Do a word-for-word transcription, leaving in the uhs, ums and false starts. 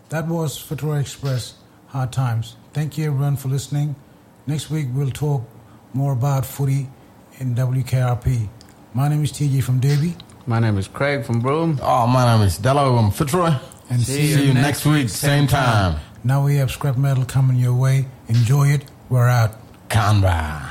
That was Fitzroy Express, Hard Times. Thank you, everyone, for listening. Next week, we'll talk more about footy in W K R P. My name is T J from Derby. My name is Craig from Broome. Oh, my name is Dello from Fitzroy. And see, see you next week, same time. Now we have scrap metal coming your way. Enjoy it. We're out. Canberra.